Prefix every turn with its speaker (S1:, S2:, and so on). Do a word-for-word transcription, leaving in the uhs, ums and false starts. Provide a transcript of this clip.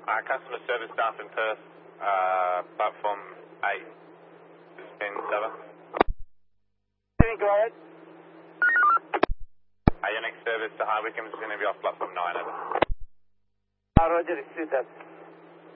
S1: Uh, customer service staff in Perth, uh, platform eight, spin seven.
S2: Go ahead.
S1: Uh, your next service to High Wycombe is going to be off platform nine, over.
S2: Uh, Roger, received that.